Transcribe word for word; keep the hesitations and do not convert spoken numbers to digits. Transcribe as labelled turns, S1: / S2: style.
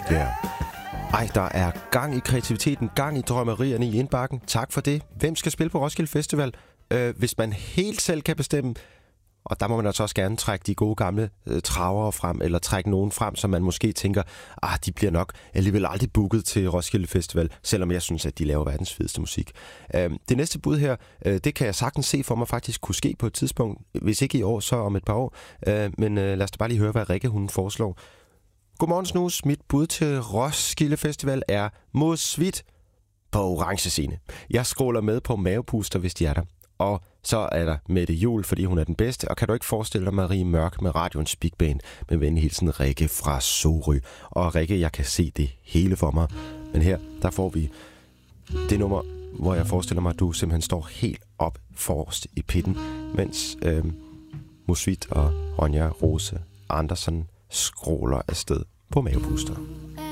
S1: Ja. Yeah. Ej, der er gang i kreativiteten, gang i drømmerierne i indbakken. Tak for det. Hvem skal spille på Roskilde Festival? Øh, hvis man helt selv kan bestemme, og der må man altså også gerne trække de gode gamle øh, travere frem, eller trække nogen frem, som man måske tænker, ah, de bliver nok alligevel aldrig booket til Roskilde Festival, selvom jeg synes, at de laver verdens fedeste musik. Øh, det næste bud her, øh, det kan jeg sagtens se for mig faktisk kunne ske på et tidspunkt, hvis ikke i år, så om et par år. Øh, men øh, lad os da bare lige høre, hvad Rikke hun foreslår. Godmorgen, Snus. Mit bud til Roskilde Festival er Musvit på orange scene. Jeg scroller med på mavepuster, hvis de er der. Og så er der Mette Juhl, fordi hun er den bedste. Og kan du ikke forestille dig Marie Mørk med radioens Big Band med venlig hilsen Rikke fra Sorø. Og Rikke, jeg kan se det hele for mig. Men her, der får vi det nummer, hvor jeg forestiller mig, at du simpelthen står helt op forrest i pitten, mens øh, Musvit og Ronja Rose Andersen scroller afsted på mavepuster.